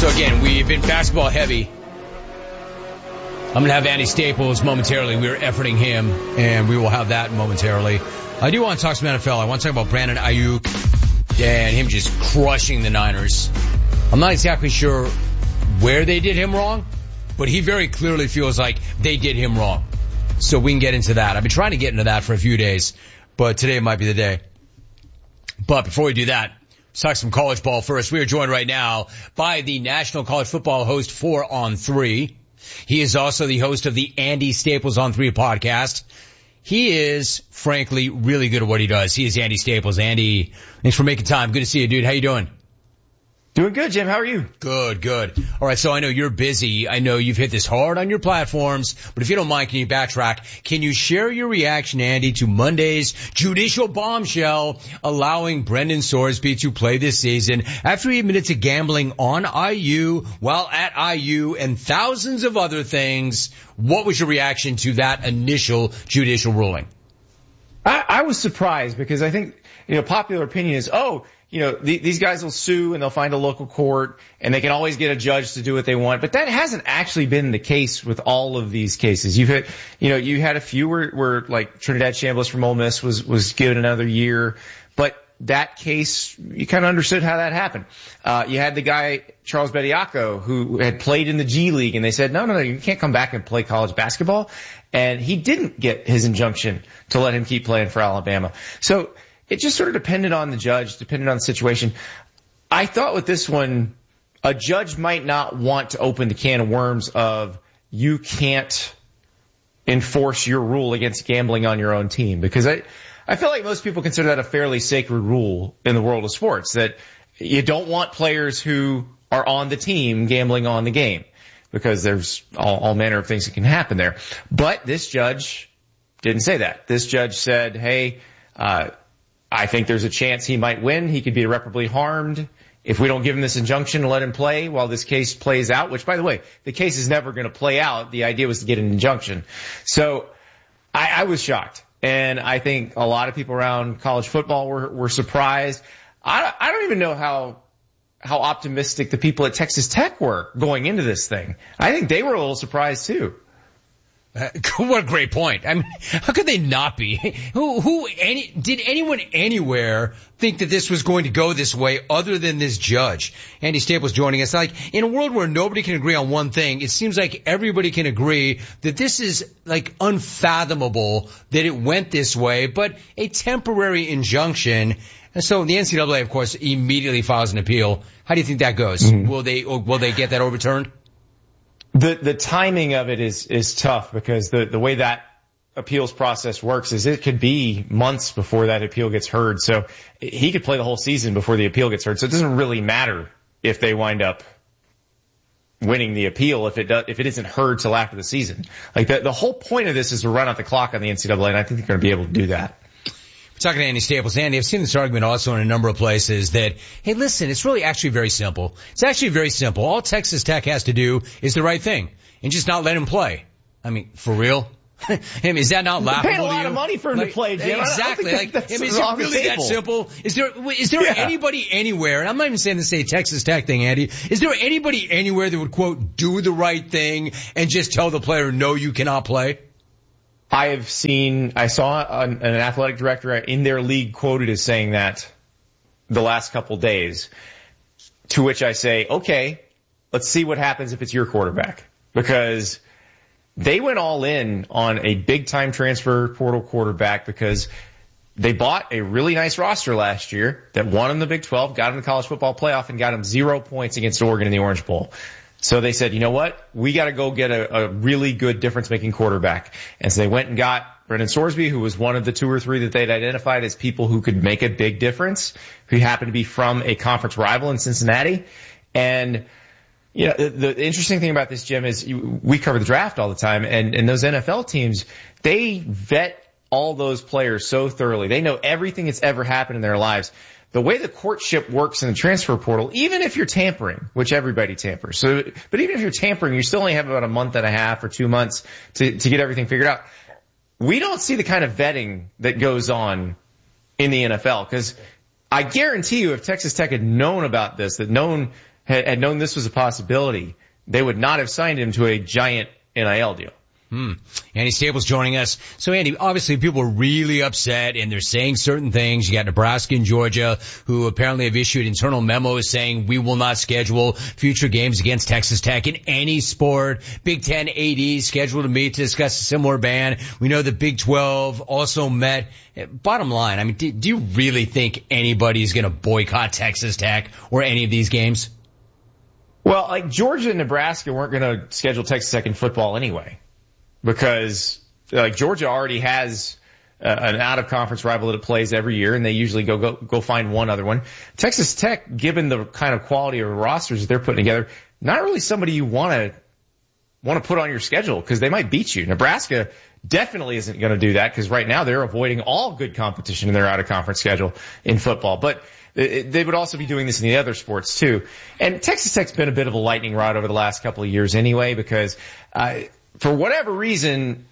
So again, we've been basketball heavy. I'm going to have Andy Staples momentarily. We're efforting him, and we will have that momentarily. I do want to talk some NFL. I want to talk about Brandon Ayuk and him just crushing the Niners. I'm not exactly sure where they did him wrong, but he very clearly feels like they did him wrong. So we can get into that. I've been trying to get into that for a few days, but today might be the day. But before we do that, let's talk some college ball first. We are joined right now by the National College Football host 4 on 3. He is also the host of the Andy Staples on 3 podcast. He is, frankly, really good at what he does. He is Andy Staples. Andy, thanks for making time. Good to see you, dude. How you doing? Doing good, Jim. How are you? Good. All right, so I know you're busy. I know you've hit this hard on your platforms, but if you don't mind, can you backtrack? Can you share your reaction, Andy, to Monday's judicial bombshell allowing Brendan Sorsby to play this season after he admitted to gambling on IU while at IU and thousands of other things? What was your reaction to that initial judicial ruling? I was surprised because I think, popular opinion is, these guys will sue and they'll find a local court and they can always get a judge to do what they want. But that hasn't actually been the case with all of these cases. You had a few where like Trinidad Chambliss from Ole Miss was given another year. But that case, you kind of understood how that happened. You had the guy, Charles Bediako, who had played in the G League, and they said, no, you can't come back and play college basketball. And he didn't get his injunction to let him keep playing for Alabama. So it just sort of depended on the judge, depended on the situation. I thought with this one, a judge might not want to open the can of worms of you can't enforce your rule against gambling on your own team, because I feel like most people consider that a fairly sacred rule in the world of sports, that you don't want players who are on the team gambling on the game, because there's all manner of things that can happen there. But this judge didn't say that. This judge said, hey, I think there's a chance he might win. He could be irreparably harmed if we don't give him this injunction and let him play while this case plays out, which, by the way, the case is never going to play out. The idea was to get an injunction. So I was shocked. And I think a lot of people around college football were surprised. I don't even know how optimistic the people at Texas Tech were going into this thing. I think they were a little surprised too. What a great point. I mean, how could they not be? Did anyone anywhere think that this was going to go this way other than this judge? Andy Staples joining us. Like, in a world where nobody can agree on one thing, it seems like everybody can agree that this is like unfathomable that it went this way, but a temporary injunction. And so the NCAA, of course, immediately files an appeal. How do you think that goes? Mm-hmm. Will they get that overturned? The timing of it is tough, because the way that appeals process works is it could be months before that appeal gets heard. So he could play the whole season before the appeal gets heard. So it doesn't really matter if they wind up winning the appeal if it isn't heard till after the season. Like the whole point of this is to run out the clock on the NCAA, and I think they're going to be able to do that. Talking to Andy Staples. Andy, I've seen this argument also in a number of places that, hey, listen, it's really actually very simple. It's actually very simple. All Texas Tech has to do is the right thing and just not let him play. I mean, for real? I mean, is that not laughable to you? Pay a lot of money for him to play, Jim. Exactly. Is it really that simple? Is there anybody anywhere, and I'm not even saying to say Texas Tech thing, Andy, is there anybody anywhere that would, quote, do the right thing and just tell the player, no, you cannot play? I saw an athletic director in their league quoted as saying that the last couple days, to which I say, okay, let's see what happens if it's your quarterback, because they went all in on a big time transfer portal quarterback because they bought a really nice roster last year that won in the Big 12, got in the college football playoff, and got them 0 points against Oregon in the Orange Bowl. So they said, you know what? We got to go get a really good difference-making quarterback. And so they went and got Brendan Sorsby, who was one of the 2 or 3 that they'd identified as people who could make a big difference, who happened to be from a conference rival in Cincinnati. And, the interesting thing about this, Jim, is we cover the draft all the time, and those NFL teams, they vet all those players so thoroughly. They know everything that's ever happened in their lives. The way the courtship works in the transfer portal, even if you're tampering, which everybody tampers, but even if you're tampering, you still only have about a month and a half or 2 months to get everything figured out. We don't see the kind of vetting that goes on in the NFL, because I guarantee you if Texas Tech had known about this, that known had known this was a possibility, they would not have signed him to a giant NIL deal. Andy Staples joining us. So Andy, obviously people are really upset and they're saying certain things. You got Nebraska and Georgia who apparently have issued internal memos saying we will not schedule future games against Texas Tech in any sport. Big Ten AD scheduled to meet to discuss a similar ban. We know the Big 12 also met. Bottom line, I mean, do you really think anybody's going to boycott Texas Tech or any of these games? Well, like Georgia and Nebraska weren't going to schedule Texas Tech in football anyway. Because like Georgia already has an out-of-conference rival that it plays every year, and they usually go find one other one. Texas Tech, given the kind of quality of rosters that they're putting together, not really somebody you want to put on your schedule because they might beat you. Nebraska definitely isn't going to do that because right now they're avoiding all good competition in their out-of-conference schedule in football. But they would also be doing this in the other sports too. And Texas Tech's been a bit of a lightning rod over the last couple of years anyway because for whatever reason,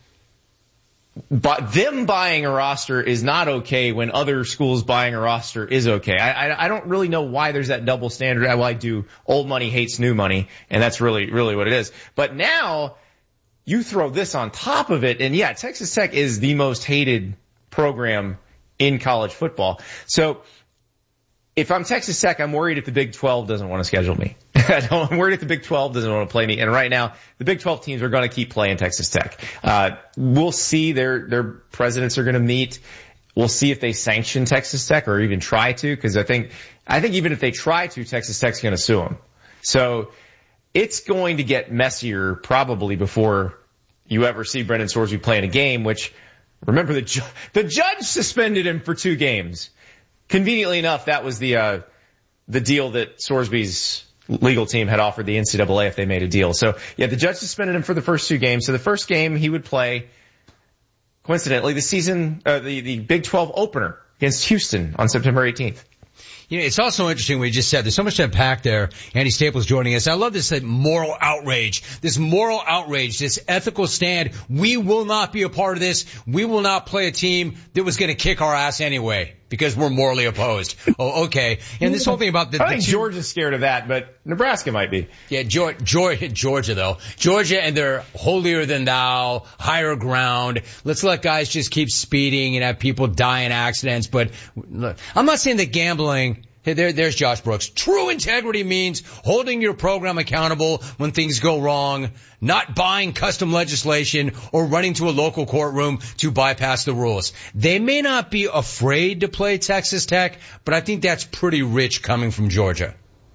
but them buying a roster is not okay when other schools buying a roster is okay. I don't really know why there's that double standard. Well, I do. Old money hates new money, and that's really what it is. But now you throw this on top of it, and yeah, Texas Tech is the most hated program in college football. So if I'm Texas Tech, I'm worried if the Big 12 doesn't want to schedule me. I'm worried if the Big 12 doesn't want to play me. And right now, the Big 12 teams are going to keep playing Texas Tech. We'll see their presidents are going to meet. We'll see if they sanction Texas Tech or even try to, because I think even if they try to, Texas Tech's going to sue them. So it's going to get messier probably before you ever see Brendan Sorsby playing a game, which remember the judge suspended him for 2 games. Conveniently enough, that was the deal that Sorsby's legal team had offered the NCAA if they made a deal. So yeah, the judge suspended him for the first 2 games. So the first game he would play, coincidentally, the Big 12 opener against Houston on September 18th. You know, it's also interesting what you just said. There's so much to unpack there. Andy Staples joining us. I love this moral outrage, this ethical stand. We will not be a part of this. We will not play a team that was going to kick our ass anyway because we're morally opposed. Oh, okay. And this whole thing about I think Georgia's scared of that, but Nebraska might be. Yeah, Georgia though. Georgia and their holier than thou, higher ground. Let's let guys just keep speeding and have people die in accidents. But look, I'm not saying that gambling, there's Josh Brooks. True integrity means holding your program accountable when things go wrong, not buying custom legislation or running to a local courtroom to bypass the rules. They may not be afraid to play Texas Tech, but I think that's pretty rich coming from Georgia.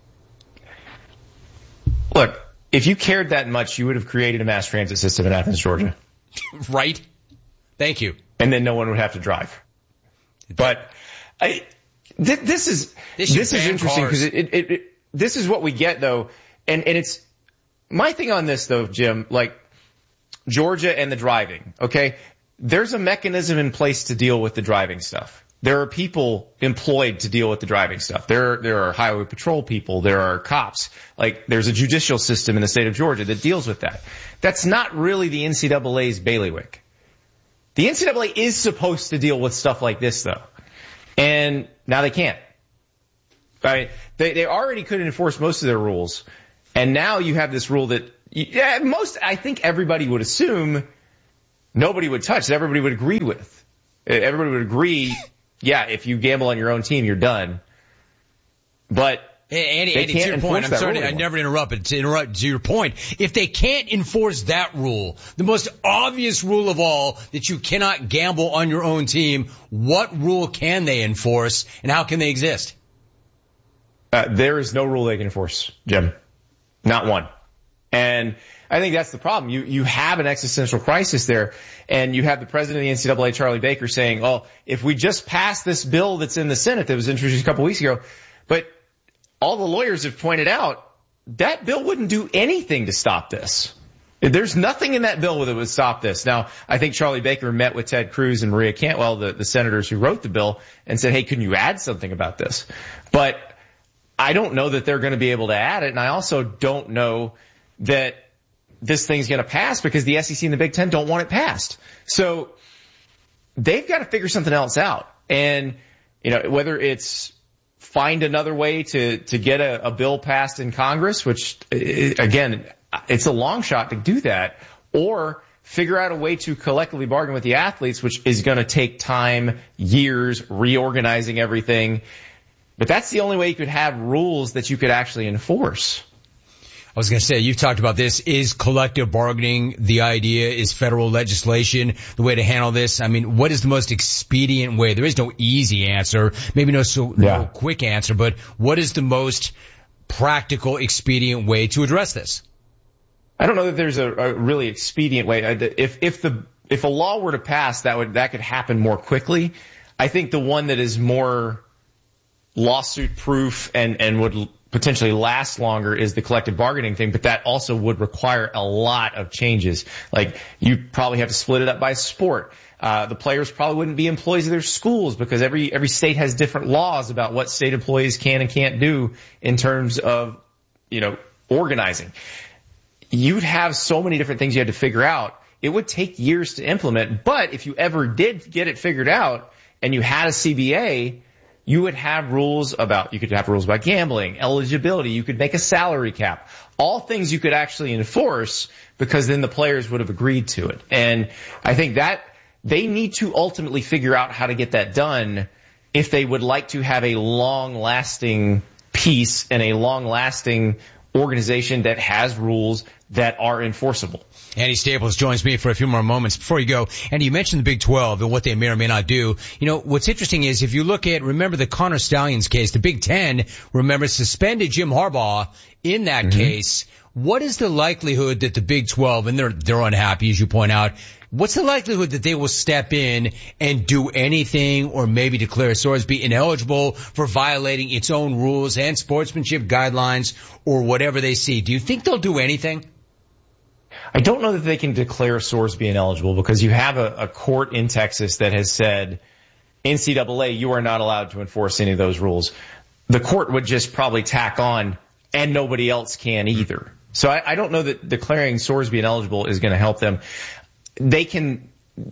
Look, if you cared that much, you would have created a mass transit system in Athens, Georgia. Right? Thank you. And then no one would have to drive. But this is interesting because this is what we get though. And it's my thing on this though, Jim, like Georgia and the driving. Okay. There's a mechanism in place to deal with the driving stuff. There are people employed to deal with the driving stuff. There are highway patrol people. There are cops. Like there's a judicial system in the state of Georgia that deals with that. That's not really the NCAA's bailiwick. The NCAA is supposed to deal with stuff like this though. And now they can't. Right? They already couldn't enforce most of their rules. And now you have this rule that I think everybody would assume nobody would touch, that everybody would agree with. Everybody would agree, yeah, if you gamble on your own team, you're done. But Andy, to your point, I'm sorry, I never interrupt, but to your point, if they can't enforce that rule, the most obvious rule of all, that you cannot gamble on your own team, what rule can they enforce, and how can they exist? There is no rule they can enforce, Jim. Not one. And I think that's the problem. You have an existential crisis there, and you have the president of the NCAA, Charlie Baker, saying, oh, if we just pass this bill that's in the Senate that was introduced a couple weeks ago, but all the lawyers have pointed out that bill wouldn't do anything to stop this. There's nothing in that bill that would stop this. Now, I think Charlie Baker met with Ted Cruz and Maria Cantwell, the senators who wrote the bill, and said, hey, can you add something about this? But I don't know that they're going to be able to add it, and I also don't know that this thing's going to pass because the SEC and the Big Ten don't want it passed. So they've got to figure something else out. And, whether it's find another way to get a bill passed in Congress, which again, it's a long shot to do that, or figure out a way to collectively bargain with the athletes, which is going to take time, years, reorganizing everything. But that's the only way you could have rules that you could actually enforce. I was going to say, you've talked about this. Is collective bargaining the idea? Is federal legislation the way to handle this? I mean, what is the most expedient way? There is no easy answer, maybe no quick answer, but what is the most practical, expedient way to address this? I don't know that there's a really expedient way. If a law were to pass, that could happen more quickly. I think the one that is more lawsuit proof and would potentially last longer is the collective bargaining thing, but that also would require a lot of changes. Like, you probably have to split it up by sport. The players probably wouldn't be employees of their schools because every state has different laws about what state employees can and can't do in terms of, organizing. You'd have so many different things you had to figure out. It would take years to implement, but if you ever did get it figured out and you had a CBA, you could have rules about gambling, eligibility, you could make a salary cap, all things you could actually enforce because then the players would have agreed to it. And I think that they need to ultimately figure out how to get that done if they would like to have a long-lasting peace and a long-lasting organization that has rules that are enforceable. Andy Staples joins me for a few more moments. Before you go, Andy, you mentioned the Big 12 and what they may or may not do. What's interesting is if you look at, remember the Connor Stallions case, the Big 10, remember, suspended Jim Harbaugh in that case. What is the likelihood that the Big 12, and they're unhappy, as you point out, what's the likelihood that they will step in and do anything or maybe declare Sorsby ineligible for violating its own rules and sportsmanship guidelines or whatever they see? Do you think they'll do anything? I don't know that they can declare Sorsby ineligible because you have a court in Texas that has said, NCAA, you are not allowed to enforce any of those rules. The court would just probably tack on, and nobody else can either. So I don't know that declaring Sorsby ineligible is going to help them. They can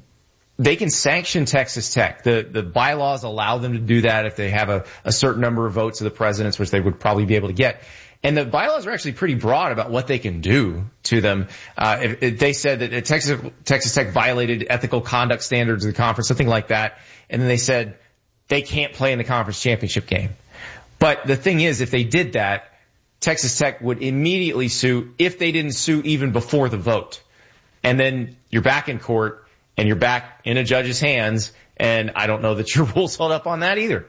sanction Texas Tech. The bylaws allow them to do that if they have a certain number of votes of the presidents, which they would probably be able to get. And the bylaws are actually pretty broad about what they can do to them. If they said that Texas Tech violated ethical conduct standards of the conference, something like that, and then they said they can't play in the conference championship game. But the thing is, if they did that, Texas Tech would immediately sue if they didn't sue even before the vote. And then you're back in court and you're back in a judge's hands, and I don't know that your rules hold up on that either.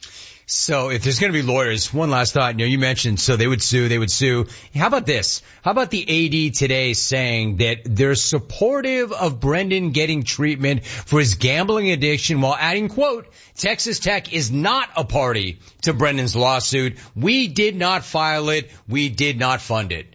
So if there's going to be lawyers, one last thought, you mentioned, so they would sue. How about this? How about the AD today saying that they're supportive of Brendan getting treatment for his gambling addiction while adding, quote, Texas Tech is not a party to Brendan's lawsuit. We did not file it. We did not fund it.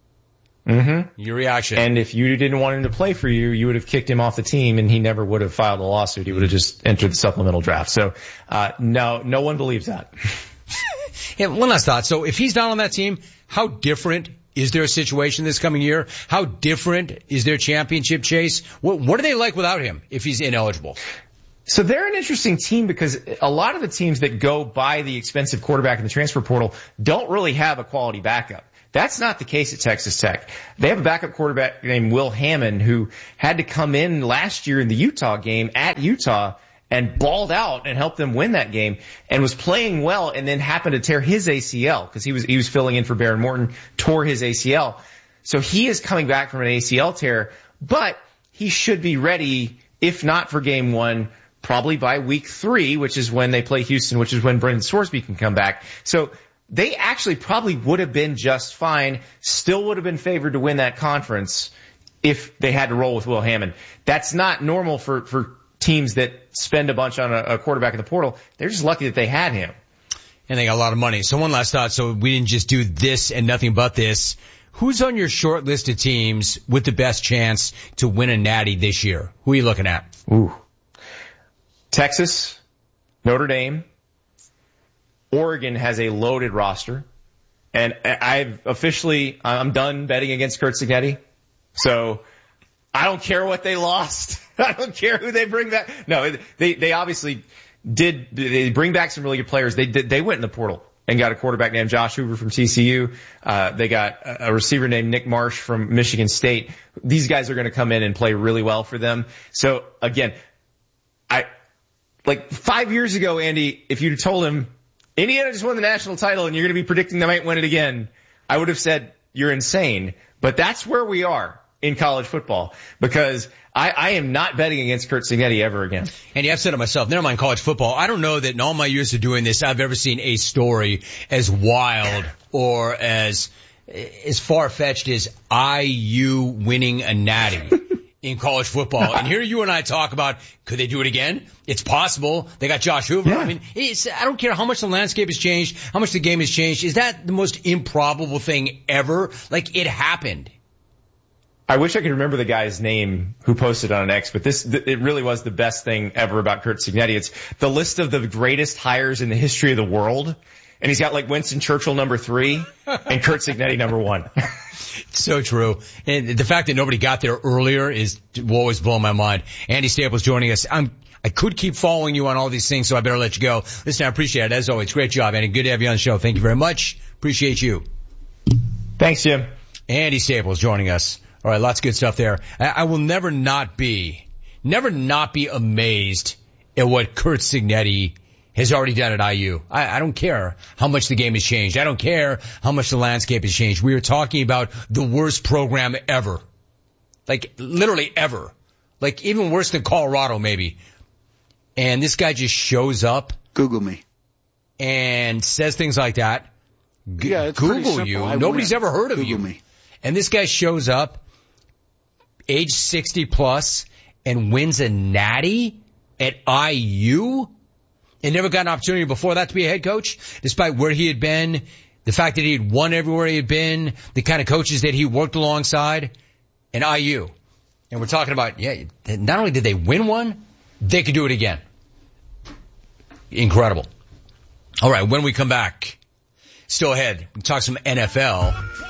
Your reaction? And if you didn't want him to play for you, you would have kicked him off the team and he never would have filed a lawsuit. He would have just entered the supplemental draft. So, no one believes that. Yeah, one last thought. So if he's not on that team, how different is their situation this coming year? How different is their championship chase? What are they like without him if he's ineligible? So they're an interesting team because a lot of the teams that go buy the expensive quarterback in the transfer portal don't really have a quality backup. That's not the case at Texas Tech. They have a backup quarterback named Will Hammond who had to come in last year in the Utah game at Utah and balled out and helped them win that game and was playing well and then happened to tear his ACL because he was filling in for Baron Morton, tore his ACL. So he is coming back from an ACL tear, but he should be ready, if not for game one, probably by week 3, which is when they play Houston, which is when Brendan Sorsby can come back. So they actually probably would have been just fine, still would have been favored to win that conference if they had to roll with Will Hammond. That's not normal for teams that spend a bunch on a quarterback in the portal. They're just lucky that they had him. And they got a lot of money. So one last thought. So we didn't just do this and nothing but this. Who's on your short list of teams with the best chance to win a natty this year? Who are you looking at? Texas, Notre Dame, Oregon has a loaded roster, and I'm done betting against Curt Cignetti. So I don't care what they lost. I don't care who they bring back. No, they obviously they bring back some really good players. They went in the portal and got a quarterback named Josh Hoover from TCU. They got a receiver named Nick Marsh from Michigan State. These guys are going to come in and play really well for them. So again, like 5 years ago, Andy, if you'd told him Indiana just won the national title and you're going to be predicting they might win it again, I would have said you're insane. But that's where we are in college football, because I am not betting against Curt Cignetti ever again. And I've said it myself, never mind college football. I don't know that in all my years of doing this, I've ever seen a story as wild or as far-fetched as IU winning a natty in college football. And here you and I talk about, could they do it again? It's possible. They got Josh Hoover. Yeah. I mean, I don't care how much the landscape has changed, how much the game has changed. Is that the most improbable thing ever? Like, it happened. I wish I could remember the guy's name who posted on an X, but it really was the best thing ever about Curt Cignetti. It's the list of the greatest hires in the history of the world. And he's got like Winston Churchill number 3 and Curt Cignetti number 1. So true. And the fact that nobody got there earlier will always blow my mind. Andy Staples joining us. I could keep following you on all these things, so I better let you go. Listen, I appreciate it. As always, great job, Andy. Good to have you on the show. Thank you very much. Appreciate you. Thanks, Jim. Andy Staples joining us. All right, lots of good stuff there. I will never not be amazed at what Curt Cignetti has already done at IU. I don't care how much the game has changed. I don't care how much the landscape has changed. We are talking about the worst program ever. Like, literally ever. Like, even worse than Colorado, maybe. And this guy just shows up. Google me. And says things like that. Yeah, it's Google you. Nobody's ever heard of Google you. Me. And this guy shows up, age 60 plus, and wins a natty at IU, and never got an opportunity before that to be a head coach, despite where he had been, the fact that he had won everywhere he had been, the kind of coaches that he worked alongside, and IU. And we're talking about, not only did they win one, they could do it again. Incredible. All right, when we come back, still ahead, we talk some NFL.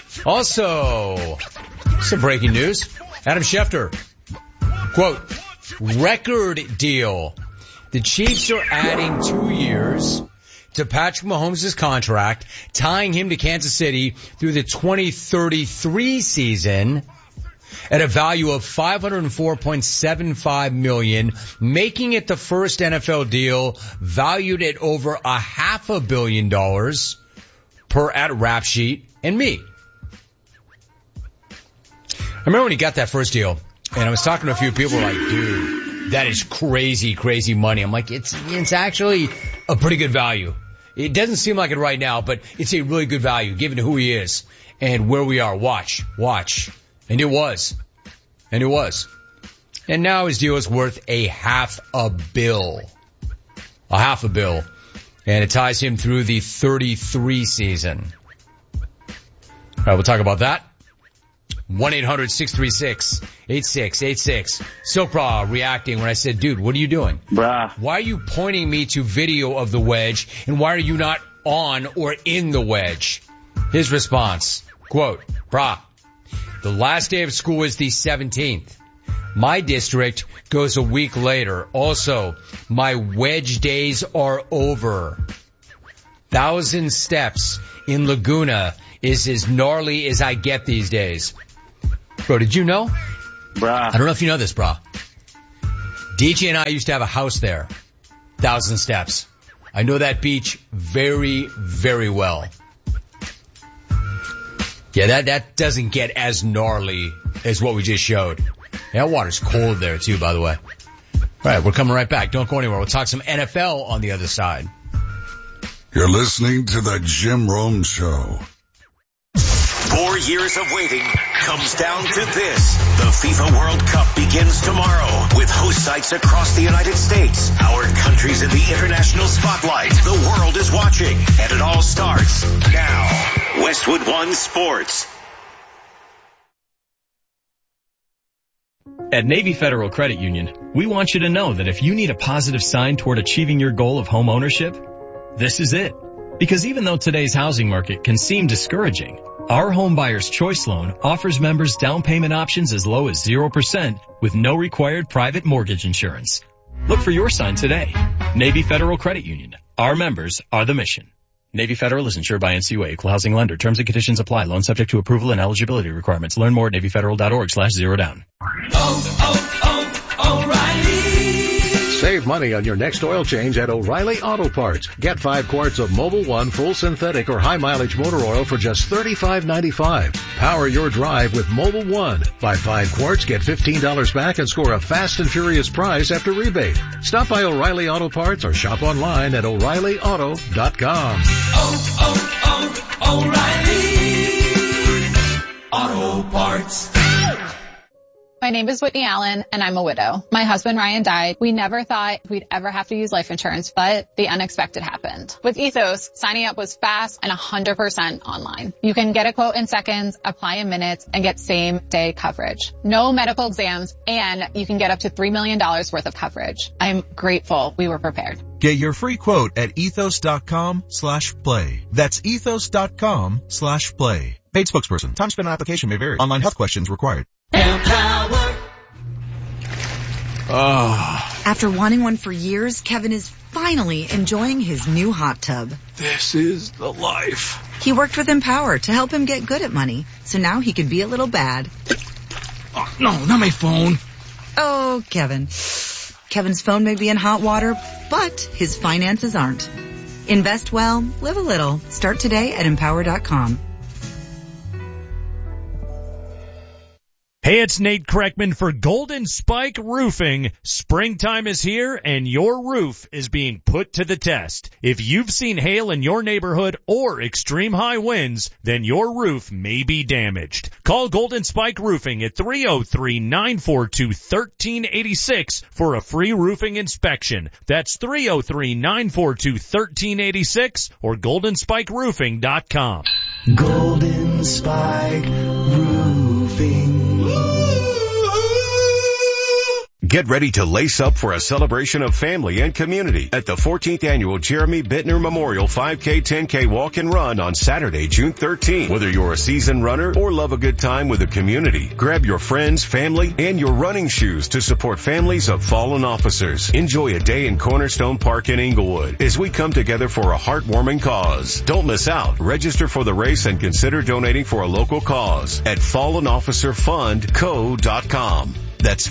Also, some breaking news. Adam Schefter, quote, record deal. The Chiefs are adding 2 years to Patrick Mahomes' contract, tying him to Kansas City through the 2033 season at a value of $504.75 million, making it the first NFL deal valued at over $500 million per at Rap Sheet and me. I remember when he got that first deal, and I was talking to a few people like, dude, that is crazy, crazy money. I'm like, it's actually a pretty good value. It doesn't seem like it right now, but it's a really good value given who he is and where we are. Watch. And it was. And now his deal is worth $500 million. $500 million. And it ties him through the 33 season. All right, we'll talk about that. 1-800-636-8686. Silkbra reacting when I said, dude, what are you doing? Bruh. Why are you pointing me to video of the wedge, and why are you not on or in the wedge? His response, quote, brah, the last day of school is the 17th. My district goes a week later. Also, my wedge days are over. 1,000 steps in Laguna is as gnarly as I get these days. Bro, did you know? Bruh. I don't know if you know this, brah. DJ and I used to have a house there. 1,000 steps. I know that beach very, very well. Yeah, that doesn't get as gnarly as what we just showed. Yeah, that water's cold there too, by the way. All right, we're coming right back. Don't go anywhere. We'll talk some NFL on the other side. You're listening to the Jim Rome Show. 4 years of waiting comes down to this. The FIFA World Cup begins tomorrow with host sites across the United States. Our country's in the international spotlight. The world is watching, and it all starts now. Westwood One Sports. At Navy Federal Credit Union, we want you to know that if you need a positive sign toward achieving your goal of home ownership, this is it. Because even though today's housing market can seem discouraging, our Home Buyer's Choice Loan offers members down payment options as low as 0% with no required private mortgage insurance. Look for your sign today. Navy Federal Credit Union. Our members are the mission. Navy Federal is insured by NCUA, Equal Housing Lender. Terms and conditions apply. Loan subject to approval and eligibility requirements. Learn more at NavyFederal.org/zerodown. O'Reilly. Save money on your next oil change at O'Reilly Auto Parts. Get 5 quarts of Mobil 1 full synthetic or high mileage motor oil for just $35.95. Power your drive with Mobil 1. Buy 5 quarts, get $15 back and score a fast and furious prize after rebate. Stop by O'Reilly Auto Parts or shop online at O'ReillyAuto.com. O'Reilly Auto Parts. My name is Whitney Allen, and I'm a widow. My husband, Ryan, died. We never thought we'd ever have to use life insurance, but the unexpected happened. With Ethos, signing up was fast and 100% online. You can get a quote in seconds, apply in minutes, and get same-day coverage. No medical exams, and you can get up to $3 million worth of coverage. I'm grateful we were prepared. Get your free quote at ethos.com/play. That's ethos.com/play. Paid spokesperson. Time spent on application may vary. Online health questions required. After wanting one for years, Kevin is finally enjoying his new hot tub. This is the life. He worked with Empower to help him get good at money, so now he can be a little bad. Oh, no, not my phone. Oh, Kevin. Kevin's phone may be in hot water, but his finances aren't. Invest well, live a little. Start today at Empower.com. Hey, it's Nate Kreckman for Golden Spike Roofing. Springtime is here and your roof is being put to the test. If you've seen hail in your neighborhood or extreme high winds, then your roof may be damaged. Call Golden Spike Roofing at 303-942-1386 for a free roofing inspection. That's 303-942-1386 or goldenspikeroofing.com. Golden Spike Roofing. Get ready to lace up for a celebration of family and community at the 14th Annual Jeremy Bittner Memorial 5K 10K Walk and Run on Saturday, June 13th. Whether you're a seasoned runner or love a good time with the community, grab your friends, family, and your running shoes to support families of fallen officers. Enjoy a day in Cornerstone Park in Inglewood as we come together for a heartwarming cause. Don't miss out. Register for the race and consider donating for a local cause at FallenOfficerFundCo.com. That's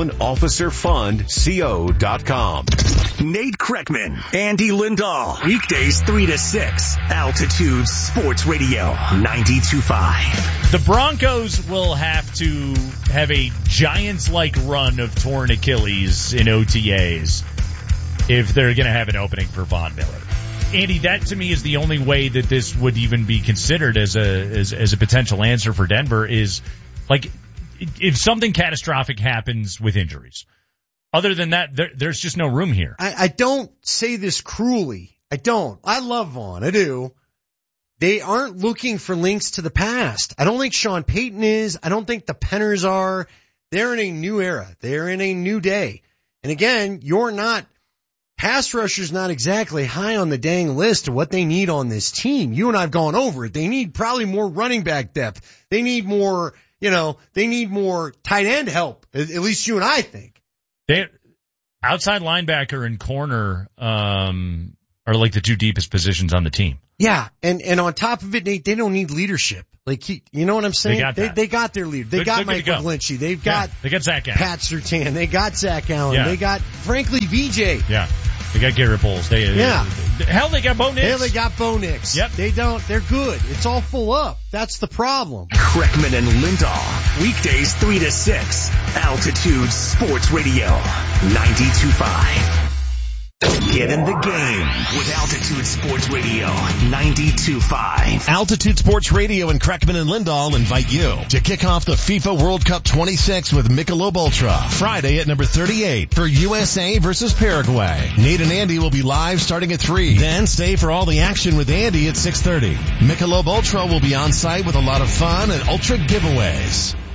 FallenOfficerFundCo.com. Nate Kreckman, Andy Lindahl. Weekdays 3 to 6. Altitude Sports Radio 92.5. The Broncos will have to have a Giants-like run of torn Achilles in OTAs if they're going to have an opening for Von Miller. Andy, that to me is the only way that this would even be considered as a potential answer for Denver is like if something catastrophic happens with injuries. Other than that, there's just no room here. I don't say this cruelly. I don't. I love Vaughn. I do. They aren't looking for links to the past. I don't think Sean Payton is. I don't think the Penners are. They're in a new era. They're in a new day. And again, pass rusher's not exactly high on the dang list of what they need on this team. You and I have gone over it. They need probably more running back depth. They need more, they need more tight end help. At least you and I think. Outside linebacker and corner are like the two deepest positions on the team. Yeah, and on top of it, they don't need leadership. Like you know what I'm saying? They got their leader. They got Mike McGlinchey. They got Zach Allen. Pat Surtain. They got Zach Allen. Yeah. They got frankly VJ. Yeah. They got Garrett Bowles. They got Bo Nix. Hell, they got Bo Nix. Yep. They're good. It's all full up. That's the problem. Kreckman and Lindahl. Weekdays 3 to 6. Altitude Sports Radio 92.5. Get in the game with Altitude Sports Radio 92.5. Altitude Sports Radio and Kreckman and Lindahl invite you to kick off the FIFA World Cup 26 with Michelob Ultra Friday at number 38 for USA versus Paraguay. Nate and Andy will be live starting at 3. Then stay for all the action with Andy at 6:30. Michelob Ultra will be on site with a lot of fun and ultra giveaways.